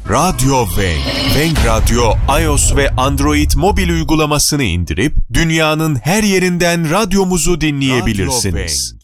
Radyo Wenk. Wenk Radyo, iOS ve Android mobil uygulamasını indirip dünyanın her yerinden radyomuzu dinleyebilirsiniz.